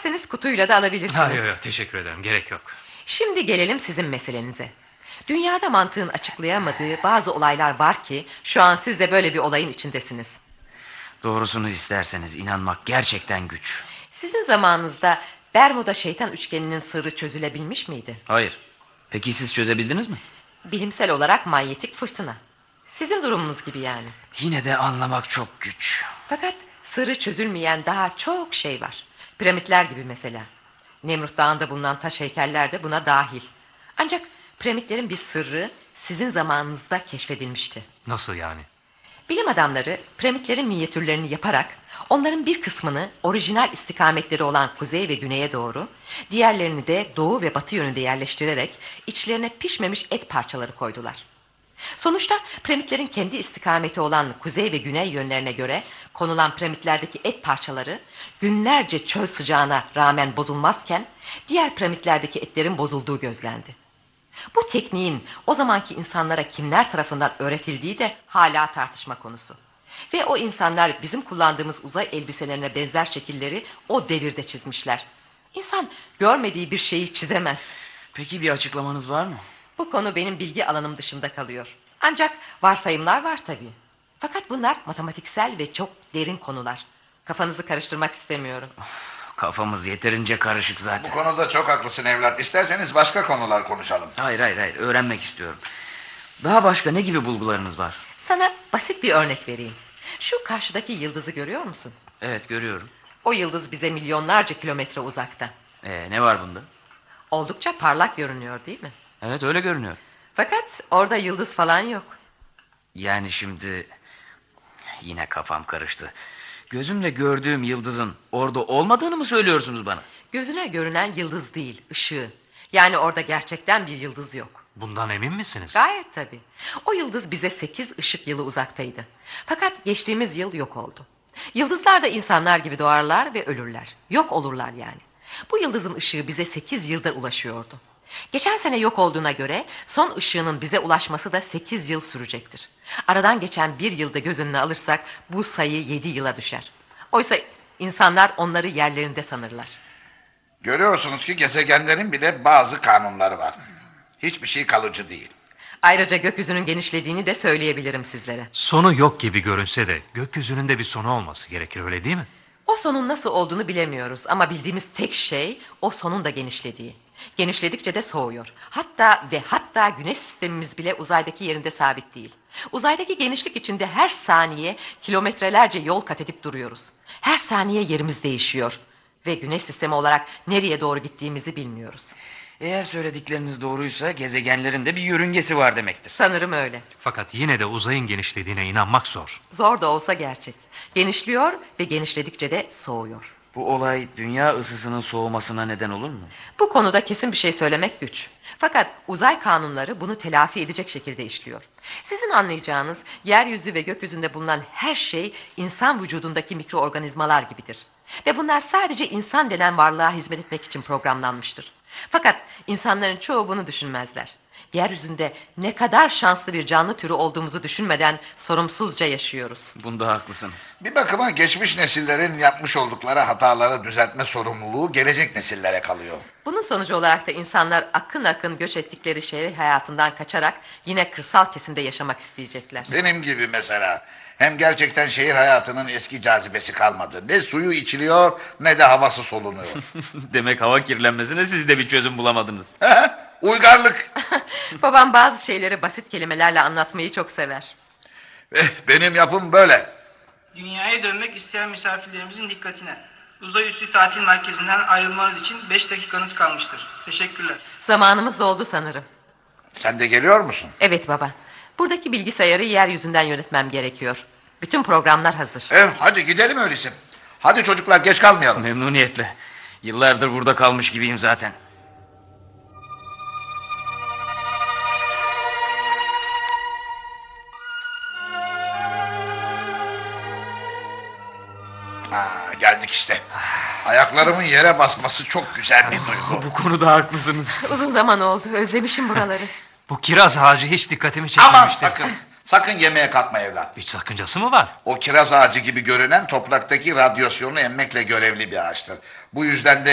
İsterseniz kutuyla da alabilirsiniz. Yok, teşekkür ederim, gerek yok. Şimdi gelelim sizin meselenize. Dünyada mantığın açıklayamadığı bazı olaylar var ki şu an siz de böyle bir olayın içindesiniz. Doğrusunu isterseniz inanmak gerçekten güç. Sizin zamanınızda Bermuda şeytan üçgeninin sırrı çözülebilmiş miydi? Hayır. Peki siz çözebildiniz mi? Bilimsel olarak manyetik fırtına. Sizin durumunuz gibi yani. Yine de anlamak çok güç. Fakat sırrı çözülmeyen daha çok şey var. Piramitler gibi mesela. Nemrut Dağı'nda bulunan taş heykeller de buna dahil. Ancak piramitlerin bir sırrı sizin zamanınızda keşfedilmişti. Nasıl yani? Bilim adamları piramitlerin minyatürlerini yaparak onların bir kısmını orijinal istikametleri olan kuzey ve güneye doğru, diğerlerini de doğu ve batı yönünde yerleştirerek içlerine pişmemiş et parçaları koydular. Sonuçta piramitlerin kendi istikameti olan kuzey ve güney yönlerine göre konulan piramitlerdeki et parçaları günlerce çöl sıcağına rağmen bozulmazken diğer piramitlerdeki etlerin bozulduğu gözlendi. Bu tekniğin o zamanki insanlara kimler tarafından öğretildiği de hala tartışma konusu. Ve o insanlar bizim kullandığımız uzay elbiselerine benzer şekilleri o devirde çizmişler. İnsan görmediği bir şeyi çizemez. Peki bir açıklamanız var mı? Bu konu benim bilgi alanım dışında kalıyor. Ancak varsayımlar var tabii. Fakat bunlar matematiksel ve çok derin konular. Kafanızı karıştırmak istemiyorum. Kafamız yeterince karışık zaten. Bu konuda çok haklısın evlat. İsterseniz başka konular konuşalım. Hayır, öğrenmek istiyorum. Daha başka ne gibi bulgularınız var? Sana basit bir örnek vereyim. Şu karşıdaki yıldızı görüyor musun? Evet, görüyorum. O yıldız bize milyonlarca kilometre uzakta. Ne var bunda? Oldukça parlak görünüyor değil mi? Evet, öyle görünüyor. Fakat orada yıldız falan yok. Yani şimdi yine kafam karıştı. Gözümle gördüğüm yıldızın orada olmadığını mı söylüyorsunuz bana? Gözüne görünen yıldız değil, ışığı. Yani orada gerçekten bir yıldız yok. Bundan emin misiniz? Gayet tabii. O yıldız bize 8 ışık yılı uzaktaydı. Fakat geçtiğimiz yıl yok oldu. Yıldızlar da insanlar gibi doğarlar ve ölürler. Yok olurlar yani. Bu yıldızın ışığı bize 8 yılda ulaşıyordu. Geçen sene yok olduğuna göre son ışığının bize ulaşması da 8 yıl sürecektir. Aradan geçen bir yılda göz önüne alırsak bu sayı 7 yıla düşer. Oysa insanlar onları yerlerinde sanırlar. Görüyorsunuz ki gezegenlerin bile bazı kanunları var. Hiçbir şey kalıcı değil. Ayrıca gökyüzünün genişlediğini de söyleyebilirim sizlere. Sonu yok gibi görünse de gökyüzünün de bir sonu olması gerekir, öyle değil mi? O sonun nasıl olduğunu bilemiyoruz ama bildiğimiz tek şey o sonun da genişlediği. Genişledikçe de soğuyor. Hatta güneş sistemimiz bile uzaydaki yerinde sabit değil. Uzaydaki genişlik içinde her saniye kilometrelerce yol kat edip duruyoruz. Her saniye yerimiz değişiyor. Ve güneş sistemi olarak nereye doğru gittiğimizi bilmiyoruz. Eğer söyledikleriniz doğruysa gezegenlerin de bir yörüngesi var demektir. Sanırım öyle. Fakat yine de uzayın genişlediğine inanmak zor. Zor da olsa gerçek. Genişliyor ve genişledikçe de soğuyor. Bu olay dünya ısısının soğumasına neden olur mu? Bu konuda kesin bir şey söylemek güç. Fakat uzay kanunları bunu telafi edecek şekilde işliyor. Sizin anlayacağınız yeryüzü ve gökyüzünde bulunan her şey insan vücudundaki mikroorganizmalar gibidir. Ve bunlar sadece insan denen varlığa hizmet etmek için programlanmıştır. Fakat insanların çoğu bunu düşünmezler. Yeryüzünde ne kadar şanslı bir canlı türü olduğumuzu düşünmeden sorumsuzca yaşıyoruz. Bunda haklısınız. Bir bakıma geçmiş nesillerin yapmış oldukları hataları düzeltme sorumluluğu gelecek nesillere kalıyor. Bunun sonucu olarak da insanlar akın akın göç ettikleri şehir hayatından kaçarak yine kırsal kesimde yaşamak isteyecekler. Benim gibi mesela. Hem gerçekten şehir hayatının eski cazibesi kalmadı. Ne suyu içiliyor ne de havası solunuyor. Demek hava kirlenmesine siz de bir çözüm bulamadınız. Uygarlık. Babam bazı şeyleri basit kelimelerle anlatmayı çok sever. Benim yapım böyle. Dünyaya dönmek isteyen misafirlerimizin dikkatine. Uzay üstü tatil merkezinden ayrılmanız için 5 dakikanız kalmıştır. Teşekkürler. Zamanımız doldu sanırım. Sen de geliyor musun? Evet baba. Buradaki bilgisayarı yeryüzünden yönetmem gerekiyor. Bütün programlar hazır. Hadi gidelim öyleyse. Hadi çocuklar geç kalmayalım. Memnuniyetle. Yıllardır burada kalmış gibiyim zaten. Geldik işte. Ayaklarımın yere basması çok güzel bir duygu. Bu konuda haklısınız. Uzun zaman oldu. Özlemişim buraları. Bu kiraz ağacı hiç dikkatimi Aman çekmemişti. sakın yemeğe kalkma evlat. Hiç sakıncası mı var? O kiraz ağacı gibi görünen topraktaki radyasyonu emmekle görevli bir ağaçtır. Bu yüzden de